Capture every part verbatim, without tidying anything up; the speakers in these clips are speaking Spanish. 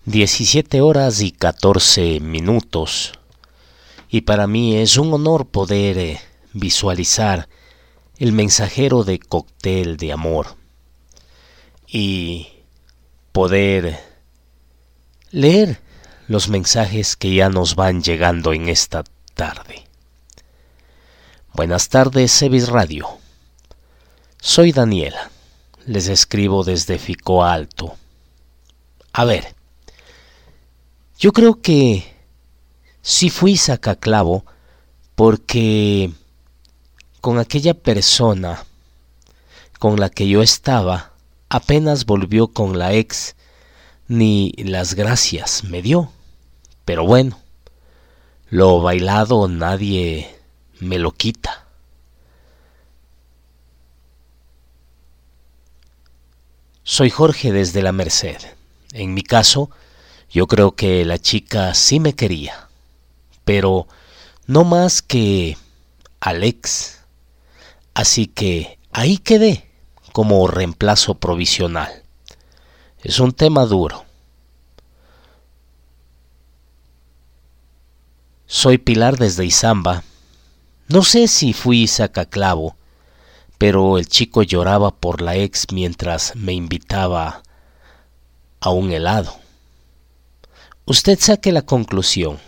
diecisiete horas y catorce minutos. Y para mí es un honor poder eh, visualizar el mensajero de Cóctel de Amor y poder leer los mensajes que ya nos van llegando en esta tarde. Buenas tardes, Cebis Radio. Soy Daniela. Les escribo desde Ficoa Alto. A ver, yo creo que sí fui sacaclavo porque con aquella persona con la que yo estaba apenas volvió con la ex, ni las gracias me dio. Pero bueno, lo bailado nadie me lo quita. Soy Jorge desde La Merced. En mi caso, yo creo que la chica sí me quería, pero no más que al ex. Así que ahí quedé como reemplazo provisional. Es un tema duro. Soy Pilar desde Izamba. No sé si fui sacaclavo, pero el chico lloraba por la ex mientras me invitaba a un helado. Usted saque la conclusión.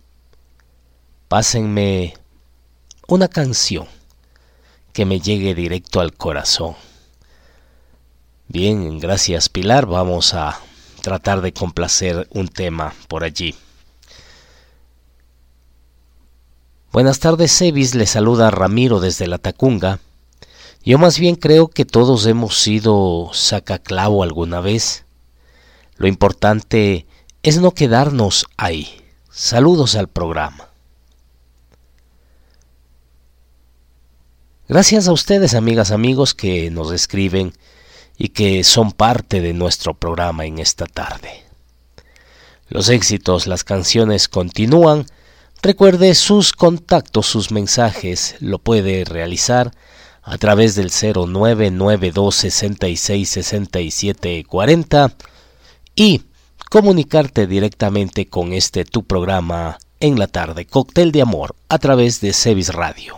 Pásenme una canción que me llegue directo al corazón. Bien, gracias Pilar. Vamos a tratar de complacer un tema por allí. Buenas tardes, Cebis. Le saluda Ramiro desde La Tacunga. Yo más bien creo que todos hemos sido sacaclavo alguna vez. Lo importante es no quedarnos ahí. Saludos al programa. Gracias a ustedes, amigas, amigos, que nos escriben y que son parte de nuestro programa en esta tarde. Los éxitos, las canciones continúan. Recuerde sus contactos, sus mensajes, lo puede realizar a través del cero nueve nueve dos sesenta y seis sesenta y siete cuarenta y comunicarte directamente con este tu programa en la tarde, Cóctel de Amor, a través de Cebis Radio.